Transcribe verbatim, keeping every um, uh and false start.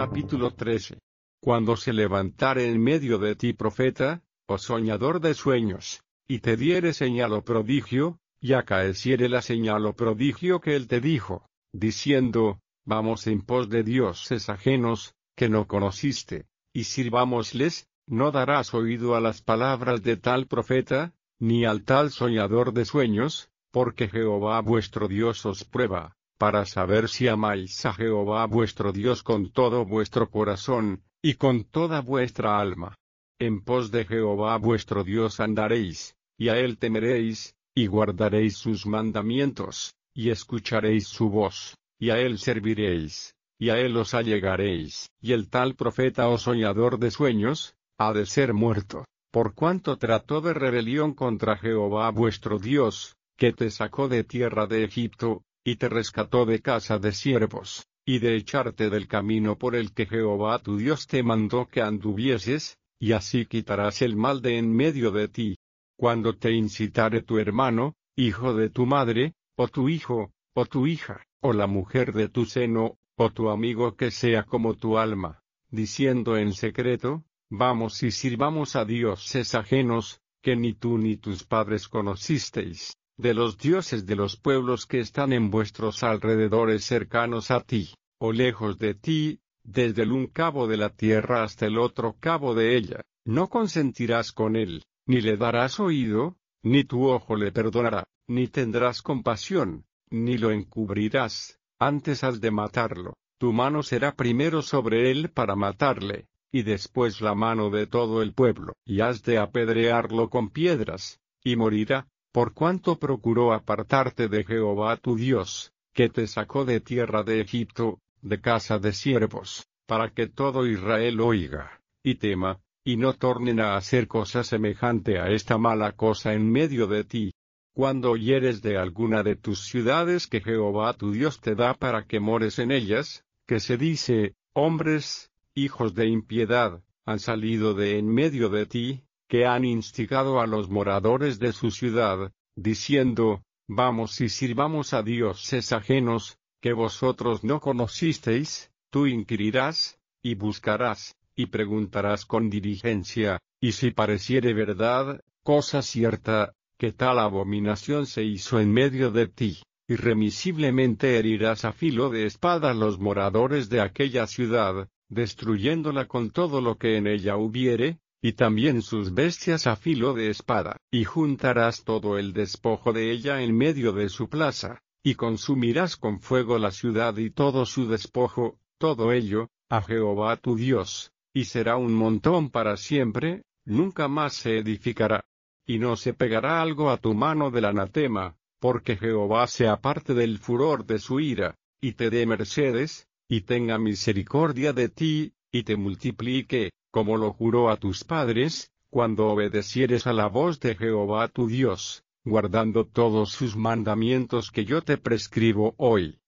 Capítulo trece. Cuando se levantare en medio de ti profeta, o soñador de sueños, y te diere señal o prodigio, y acaeciere la señal o prodigio que él te dijo, diciendo, vamos en pos de dioses ajenos, que no conociste, y sirvámosles, no darás oído a las palabras de tal profeta, ni al tal soñador de sueños, porque Jehová vuestro Dios os prueba, para saber si amáis a Jehová vuestro Dios con todo vuestro corazón, y con toda vuestra alma. En pos de Jehová vuestro Dios andaréis, y a él temeréis, y guardaréis sus mandamientos, y escucharéis su voz, y a él serviréis, y a él os allegaréis. Y el tal profeta o soñador de sueños, ha de ser muerto, por cuanto trató de rebelión contra Jehová vuestro Dios, que te sacó de tierra de Egipto, y te rescató de casa de siervos, y de echarte del camino por el que Jehová tu Dios te mandó que anduvieses, y así quitarás el mal de en medio de ti. Cuando te incitare tu hermano, hijo de tu madre, o tu hijo, o tu hija, o la mujer de tu seno, o tu amigo que sea como tu alma, diciendo en secreto, vamos y sirvamos a dioses ajenos, que ni tú ni tus padres conocisteis, de los dioses de los pueblos que están en vuestros alrededores cercanos a ti, o lejos de ti, desde el un cabo de la tierra hasta el otro cabo de ella, no consentirás con él, ni le darás oído, ni tu ojo le perdonará, ni tendrás compasión, ni lo encubrirás, antes has de matarlo, tu mano será primero sobre él para matarle, y después la mano de todo el pueblo, y has de apedrearlo con piedras, y morirá, por cuanto procuró apartarte de Jehová tu Dios, que te sacó de tierra de Egipto, de casa de siervos, para que todo Israel oiga, y tema, y no tornen a hacer cosa semejante a esta mala cosa en medio de ti. Cuando oyeres de alguna de tus ciudades que Jehová tu Dios te da para que mores en ellas, que se dice, hombres, hijos de impiedad, han salido de en medio de ti, que han instigado a los moradores de su ciudad, diciendo, vamos y sirvamos a dioses ajenos, que vosotros no conocisteis, tú inquirirás, y buscarás, y preguntarás con diligencia, y si pareciere verdad, cosa cierta, que tal abominación se hizo en medio de ti, irremisiblemente herirás a filo de espada los moradores de aquella ciudad, destruyéndola con todo lo que en ella hubiere, y también sus bestias a filo de espada, y juntarás todo el despojo de ella en medio de su plaza, y consumirás con fuego la ciudad y todo su despojo, todo ello, a Jehová tu Dios, y será un montón para siempre, nunca más se edificará. Y no se pegará algo a tu mano del anatema, porque Jehová se aparte del furor de su ira, y te dé mercedes, y tenga misericordia de ti, y te multiplique, como lo juró a tus padres, cuando obedecieres a la voz de Jehová tu Dios, guardando todos sus mandamientos que yo te prescribo hoy.